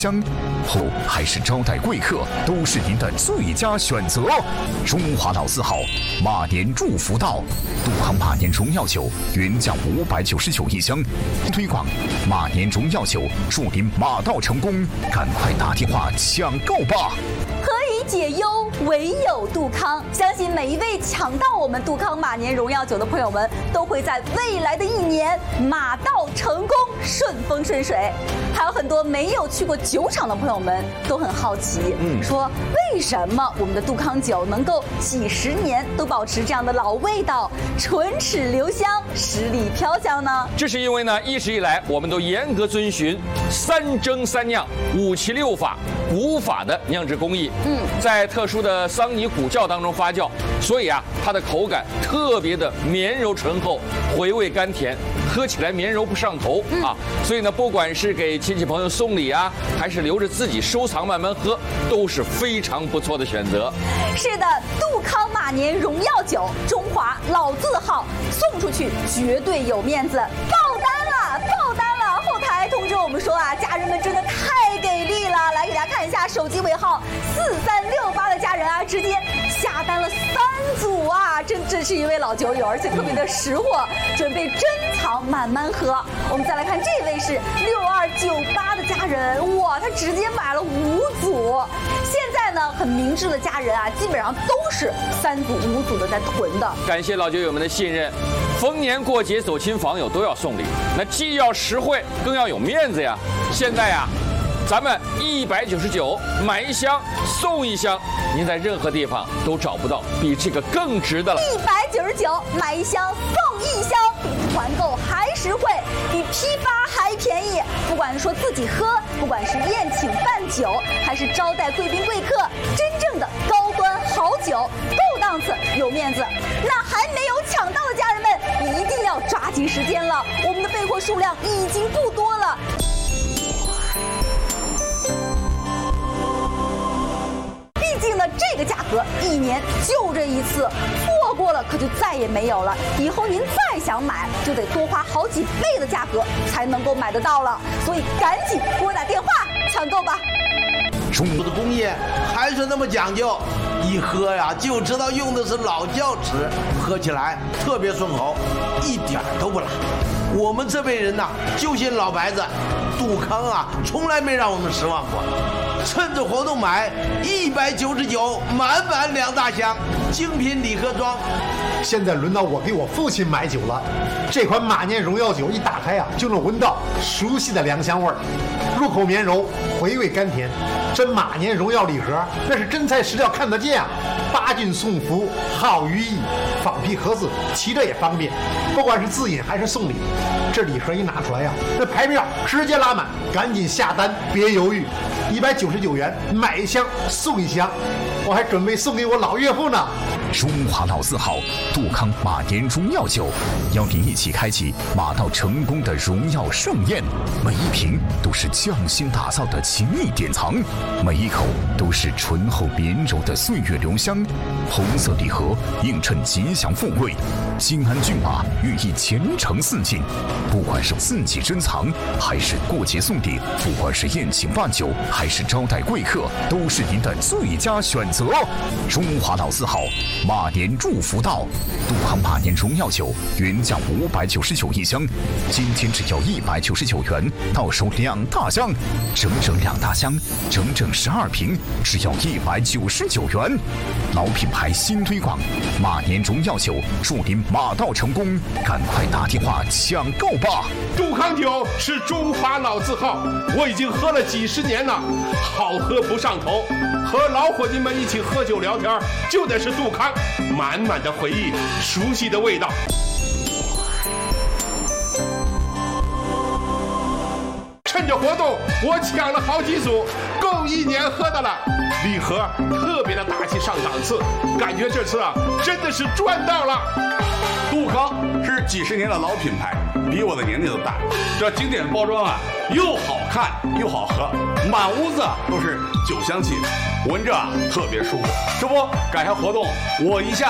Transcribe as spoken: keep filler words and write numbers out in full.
香后还是招待贵客，都是您的最佳选择。中华老字号马年祝福到，杜康马年荣耀酒原价五百九十九一箱，推广马年荣耀酒，祝您马到成功，赶快打电话抢购吧！ 何以解忧，唯有杜康。相信每一位抢到我们杜康马年荣耀酒的朋友们，都会在未来的一年马到成功，顺风顺水。还有很多没有去过酒厂的朋友们都很好奇，嗯，说为什么我们的杜康酒能够几十年都保持这样的老味道，唇齿留香，十里飘香呢？ 这是因为呢，一直以来我们都严格遵循三蒸三酿、五七六法、古法的酿制工艺，嗯，在特殊的桑尼古窖当中发酵，所以啊，它的口感特别的绵柔醇厚，回味甘甜，喝起来绵柔不上头、嗯、啊。所以呢，不管是给亲戚朋友送礼啊，还是留着自己收藏慢慢喝，都是非常不错的选择。 是的，杜康马年荣耀酒，中华老字号，送出去绝对有面子。爆单了，爆单了！后台通知我们说啊，家人们真的太给力了。来给大家看一下手机尾号四三六八的家人啊，直接下单了三组啊！真真是一位老酒友，而且特别的识货，准备珍藏慢慢喝。我们再来看这位是六二九八的家人，哇，他直接买了五组。现在呢，很明智的家人啊，基本上都是三组五组的在囤的。 感谢老酒友们的信任，逢年过节走亲访友都要送礼，那既要实惠，更要有面子呀。现在呀，咱们一百九十九买一箱送一箱，您在任何地方都找不到比这个更值的了。 一百九十九买一箱送一箱，比团购还实惠，比批发还便宜。不管说自己喝，不管是宴请饭酒，还是招待贵宾贵客，真正的高端好酒，够档次有面子。那还没有抢到的家人们，一定要抓紧时间了，我们的备货数量已经不多了。这个价格一年就这一次，错过了可就再也没有了。以后您再想买，就得多花好几倍的价格才能够买得到了。所以赶紧给我打电话抢购吧。 中国的工业还是那么讲究，一喝呀就知道用的是老窖纸，喝起来特别顺口，一点都不辣。我们这辈人呐、啊，就信老牌子，杜康啊，从来没让我们失望过。趁着活动买一百九十九，满满两大箱，精品礼盒装。 现在轮到我给我父亲买酒了，这款马年荣耀酒一打开啊，就能闻到熟悉的粮香味儿，入口绵柔，回味甘甜。这马年荣耀礼盒那是真材实料，看得见啊！八斤送福，好寓意，仿皮盒子，提着也方便。不管是自饮还是送礼，这礼盒一拿出来呀、啊，那排面直接拉满，赶紧下单，别犹豫。一百九十九元买一箱送一箱，我还准备送给我老岳父呢。 中华老字号杜康马年荣耀酒，邀您一起开启马到成功的荣耀盛宴。每一瓶都是匠心打造的情意典藏，每一口都是醇厚绵柔的岁月留香。红色礼盒映衬吉祥富贵，金鞍骏马寓意前程似锦。不管是自己珍藏，还是过节送礼，不管是宴请办酒，还是招待贵客，都是您的最佳选择。中华老字号马年祝福到，杜康马年荣耀酒原价五百九十九一箱，今天只要一百九十九元，到手两大箱，整整两大箱，整整十二瓶，只要一百九十九元。老品牌新推广，马年荣耀酒，祝您马到成功，赶快打电话抢购吧！ 杜康酒是中华老字号，我已经喝了几十年了，好喝不上头。和老伙计们一起喝酒聊天，就得是杜康，满满的回忆，熟悉的味道。趁着活动，我抢了好几组，够一年喝的了。礼盒特别的大气上档次，感觉这次啊真的是赚到了。 杜康是几十年的老品牌，比我的年纪都大。这经典包装啊，又好看又好喝，满屋子都是酒香气，闻着啊特别舒服。这不赶上活动，我一下